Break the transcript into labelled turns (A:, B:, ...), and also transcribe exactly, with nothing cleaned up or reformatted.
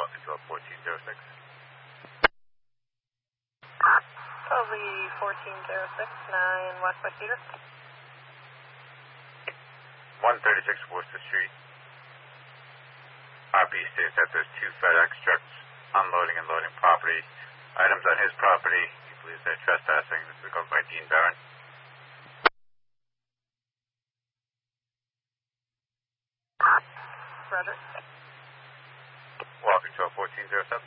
A: Walk Control fourteen oh six.
B: Probably fourteen oh six, nine West by Cedar.
A: one thirty-six Worcester Street. R P states that there's two FedEx trucks unloading and loading property items on his property. He believes they're trespassing. This is covered by Dean Barron.
B: Roger.
A: Walk Control fourteen oh seven.